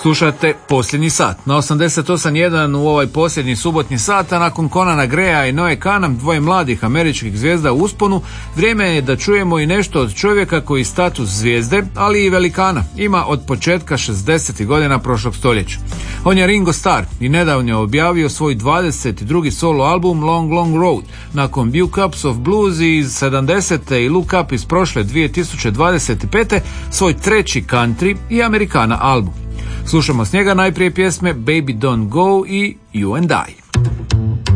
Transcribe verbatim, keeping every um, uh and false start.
Slušate Posljednji sat. Na osamdeset osam jedan u ovaj posljednji subotnji sat, a nakon Conana Greya i Noe Kana, dvoje mladih američkih zvijezda u usponu, vrijeme je da čujemo i nešto od čovjeka koji status zvijezde, ali i velikana, ima od početka šezdesetih godina prošlog stoljeća. On je Ringo Starr i nedavno je objavio svoj dvadeset drugi solo album Long Long Road, nakon Few Cups of Blues iz sedamdesete i Look Up iz prošle dvije tisuće dvadeset pete, svoj treći country i Amerikana album. Slušamo s njega najprije pjesme Baby Don't Go i You and I.